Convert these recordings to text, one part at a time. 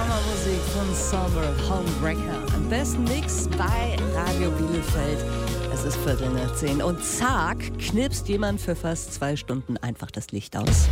Sommermusik von Summer Homebreaker. Am besten nix bei Radio Bielefeld. Es ist 9:15 und zack, knipst jemand für fast 2 Stunden einfach das Licht aus.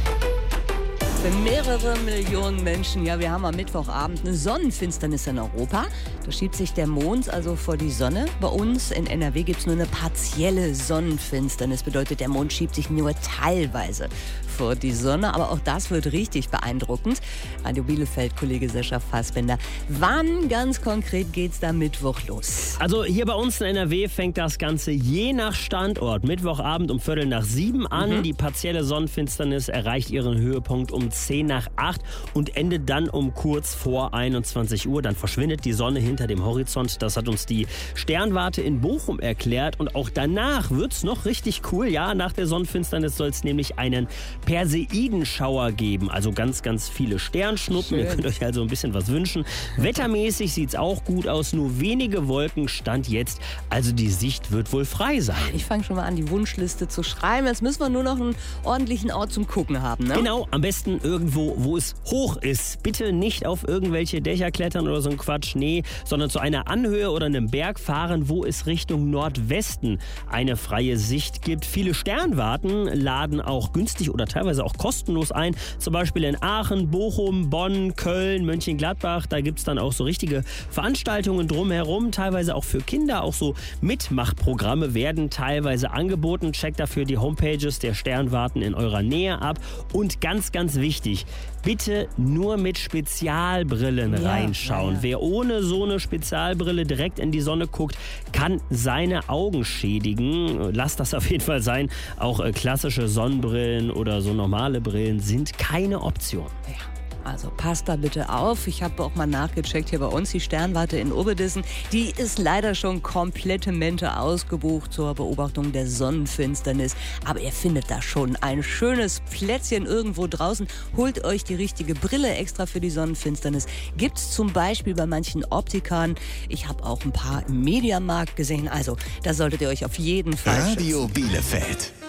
Für mehrere Millionen Menschen. Ja, wir haben am Mittwochabend eine Sonnenfinsternis in Europa. Da schiebt sich der Mond also vor die Sonne. Bei uns in NRW gibt es nur eine partielle Sonnenfinsternis. Bedeutet, der Mond schiebt sich nur teilweise vor die Sonne. Aber auch das wird richtig beeindruckend. Radio Bielefeld-Kollege Sascha Fassbender. Wann ganz konkret geht's da Mittwoch los? Also hier bei uns in NRW fängt das Ganze je nach Standort Mittwochabend um 7:15 an. Die partielle Sonnenfinsternis erreicht ihren Höhepunkt um 7:50 und endet dann um kurz vor 21 Uhr. Dann verschwindet die Sonne hinter dem Horizont. Das hat uns die Sternwarte in Bochum erklärt. Und auch danach wird's noch richtig cool. Ja, nach der Sonnenfinsternis soll es nämlich einen Perseidenschauer geben. Also ganz, ganz viele Sternschnuppen. Ihr könnt euch also ein bisschen was wünschen. Wettermäßig sieht's auch gut aus. Nur wenige Wolken stand jetzt. Also die Sicht wird wohl frei sein. Ich fange schon mal an, die Wunschliste zu schreiben. Jetzt müssen wir nur noch einen ordentlichen Ort zum Gucken haben, ne? Genau, am besten irgendwo, wo es hoch ist. Bitte nicht auf irgendwelche Dächer klettern oder so ein Quatsch, nee, sondern zu einer Anhöhe oder einem Berg fahren, wo es Richtung Nordwesten eine freie Sicht gibt. Viele Sternwarten laden auch günstig oder teilweise auch kostenlos ein. Zum Beispiel in Aachen, Bochum, Bonn, Köln, Mönchengladbach. Da gibt es dann auch so richtige Veranstaltungen drumherum, teilweise auch für Kinder. Auch so Mitmachprogramme werden teilweise angeboten. Checkt dafür die Homepages der Sternwarten in eurer Nähe ab. Und ganz, ganz wichtig, bitte nur mit Spezialbrillen reinschauen. Wer ohne so eine Spezialbrille direkt in die Sonne guckt, kann seine Augen schädigen. Lasst das auf jeden Fall sein. Auch klassische Sonnenbrillen oder so normale Brillen sind keine Option. Ja. Also passt da bitte auf. Ich habe auch mal nachgecheckt hier bei uns. Die Sternwarte in Oberdissen, die ist leider schon komplette Mente ausgebucht zur Beobachtung der Sonnenfinsternis. Aber ihr findet da schon ein schönes Plätzchen irgendwo draußen. Holt euch die richtige Brille extra für die Sonnenfinsternis. Gibt's zum Beispiel bei manchen Optikern. Ich habe auch ein paar im Mediamarkt gesehen. Also da solltet ihr euch auf jeden Fall Radio Bielefeld.